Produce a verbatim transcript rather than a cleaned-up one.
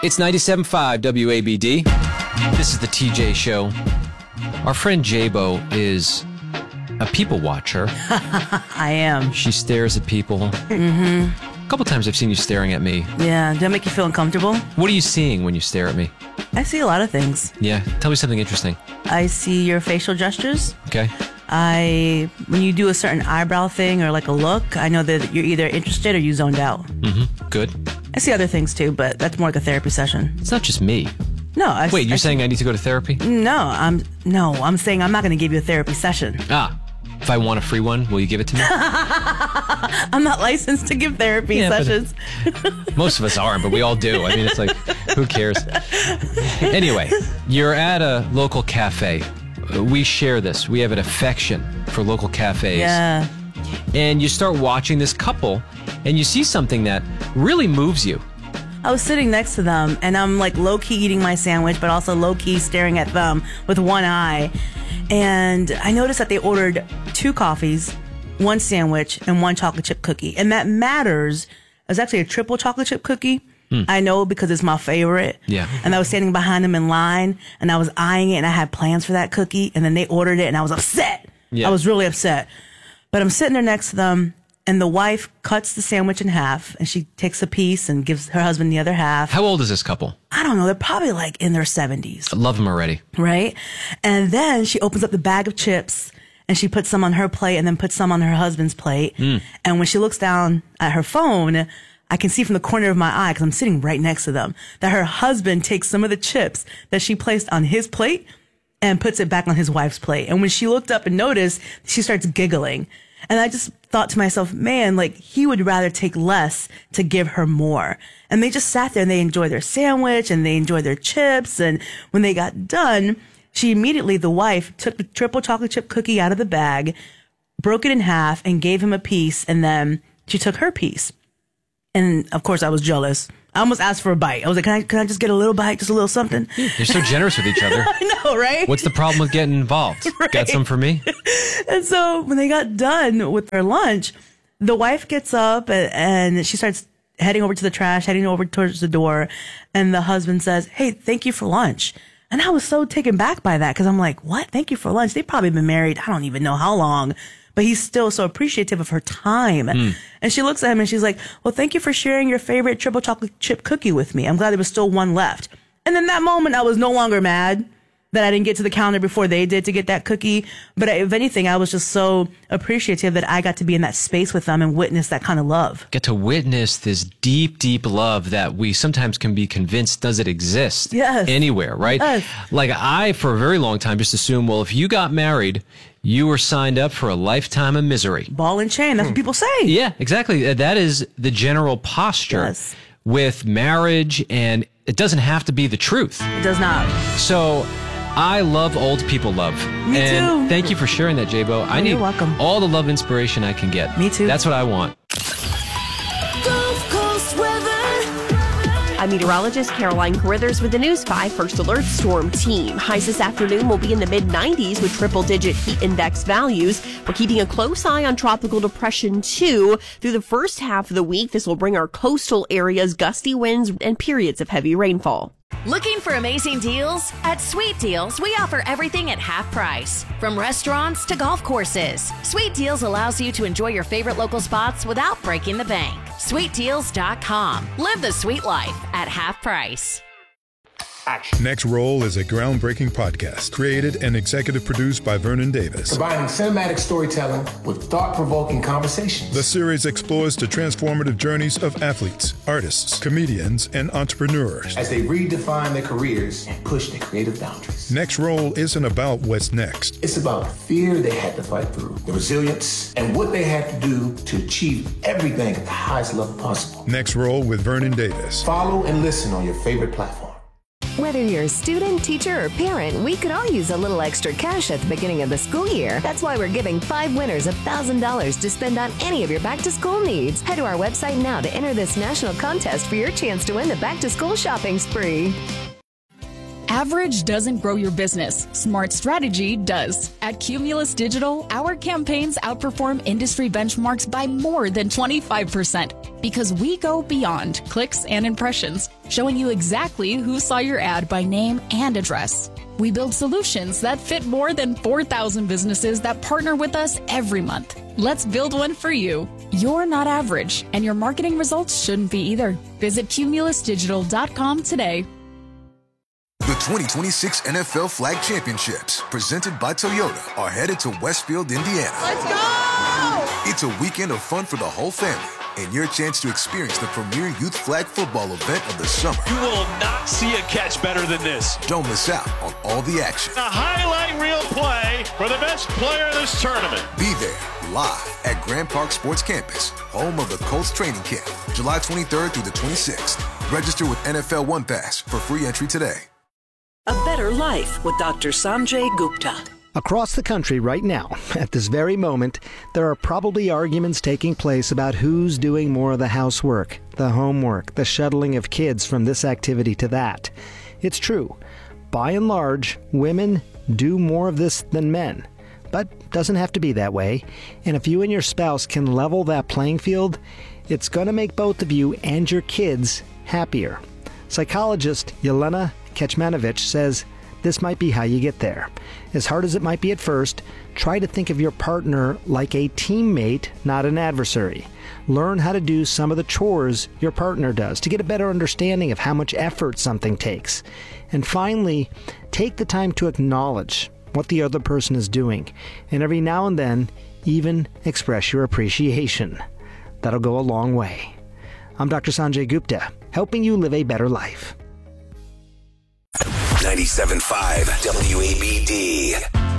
It's ninety-seven point five W A B D. This is the T J Show. Our friend J-Bo is a people watcher. I am. She stares at people. Mm-hmm. A couple times I've seen you staring at me. Yeah, does that make you feel uncomfortable? What are you seeing when you stare at me? I see a lot of things. Yeah, tell me something interesting. I see your facial gestures. Okay. I, when you do a certain eyebrow thing or like a look, I know that you're either interested or you zoned out. Mm-hmm. Good. I see other things too, but that's more like a therapy session. It's not just me. No. I, Wait, you're I, saying I need to go to therapy? No, I'm no. I'm saying I'm not going to give you a therapy session. Ah. If I want a free one, will you give it to me? I'm not licensed to give therapy yeah, sessions. Most of us aren't, but we all do. I mean, it's like, who cares? Anyway, you're at a local cafe. We share this. We have an affection for local cafes. Yeah. And you start watching this couple, and you see something that really moves you. I was sitting next to them, and I'm like low-key eating my sandwich, but also low-key staring at them with one eye. And I noticed that they ordered two coffees, one sandwich, and one chocolate chip cookie. And that matters. It was actually a triple chocolate chip cookie. Mm. I know because it's my favorite. Yeah. And I was standing behind them in line, and I was eyeing it, and I had plans for that cookie. And then they ordered it, and I was upset. Yeah. I was really upset. But I'm sitting there next to them, and the wife cuts the sandwich in half, and she takes a piece and gives her husband the other half. How old is this couple? I don't know. They're probably like in their seventies. I love them already. Right? And then she opens up the bag of chips, and she puts some on her plate and then puts some on her husband's plate. Mm. And when she looks down at her phone, I can see from the corner of my eye, because I'm sitting right next to them, that her husband takes some of the chips that she placed on his plate and puts it back on his wife's plate. And when she looked up and noticed, she starts giggling. And I just thought to myself, man, like he would rather take less to give her more. And they just sat there and they enjoyed their sandwich and they enjoyed their chips. And when they got done, she immediately, the wife, took the triple chocolate chip cookie out of the bag, broke it in half and gave him a piece. And then she took her piece. And of course I was jealous. I almost asked for a bite. I was like, can I, can I just get a little bite? Just a little something? You're so generous with each other. I know, right? What's the problem with getting involved? Right. Got some for me? And so when they got done with their lunch, the wife gets up and, and she starts heading over to the trash, heading over towards the door. And the husband says, hey, thank you for lunch. And I was so taken back by that because I'm like, what? Thank you for lunch. They've probably been married. I don't even know how long. But he's still so appreciative of her time. Mm. And she looks at him and she's like, well, thank you for sharing your favorite triple chocolate chip cookie with me. I'm glad there was still one left. And in that moment, I was no longer mad that I didn't get to the counter before they did to get that cookie. But if anything, I was just so appreciative that I got to be in that space with them and witness that kind of love. Get to witness this deep, deep love that we sometimes can be convinced doesn't exist yes. anywhere, right? Yes. Like I, for a very long time, just assumed, well, if you got married, you were signed up for a lifetime of misery. Ball and chain. That's hmm. what people say. Yeah, exactly. That is the general posture yes. with marriage, and it doesn't have to be the truth. It does not. So I love old people love. Me and too. Thank you for sharing that, J-Bo. I need You're welcome. all the love inspiration I can get. Me too. That's what I want. I'm meteorologist Caroline Carruthers with the News five First Alert Storm Team. Highs this afternoon will be in the mid nineties with triple-digit heat index values. We're keeping a close eye on Tropical Depression two. Through the first half of the week, this will bring our coastal areas gusty winds and periods of heavy rainfall. Looking for amazing deals? At Sweet Deals, we offer everything at half price. From restaurants to golf courses, Sweet Deals allows you to enjoy your favorite local spots without breaking the bank. sweet deals dot com. Live the sweet life at half price. Action. Next Roll is a groundbreaking podcast created and executive produced by Vernon Davis. Combining cinematic storytelling with thought-provoking conversations. The series explores the transformative journeys of athletes, artists, comedians, and entrepreneurs as they redefine their careers and push their creative boundaries. Next Roll isn't about what's next. It's about the fear they had to fight through, the resilience, and what they had to do to achieve everything at the highest level possible. Next Roll with Vernon Davis. Follow and listen on your favorite platform. Whether you're a student, teacher, or parent, we could all use a little extra cash at the beginning of the school year. That's why we're giving five winners one thousand dollars to spend on any of your back-to-school needs. Head to our website now to enter this national contest for your chance to win the back-to-school shopping spree. Average doesn't grow your business. Smart strategy does. At Cumulus Digital, our campaigns outperform industry benchmarks by more than twenty-five percent. Because we go beyond clicks and impressions, showing you exactly who saw your ad by name and address. We build solutions that fit more than four thousand businesses that partner with us every month. Let's build one for you. You're not average, and your marketing results shouldn't be either. Visit cumulus digital dot com today. The twenty twenty-six N F L Flag Championships, presented by Toyota, are headed to Westfield, Indiana. Let's go! It's a weekend of fun for the whole family, and your chance to experience the premier youth flag football event of the summer. You will not see a catch better than this. Don't miss out on all the action. A highlight reel play for the best player in this tournament. Be there, live at Grand Park Sports Campus, home of the Colts training camp, July twenty-third through the twenty-sixth. Register with N F L One Pass for free entry today. A better life with Doctor Sanjay Gupta. Across the country right now, at this very moment, there are probably arguments taking place about who's doing more of the housework, the homework, the shuttling of kids from this activity to that. It's true. By and large, women do more of this than men. But doesn't have to be that way. And if you and your spouse can level that playing field, it's going to make both of you and your kids happier. Psychologist Yelena Kecmanovic says this might be how you get there. As hard as it might be at first, try to think of your partner like a teammate, not an adversary. Learn how to do some of the chores your partner does to get a better understanding of how much effort something takes. And finally, take the time to acknowledge what the other person is doing, and every now and then, even express your appreciation. That'll go a long way. I'm Doctor Sanjay Gupta, helping you live a better life. ninety-seven point five W A B D.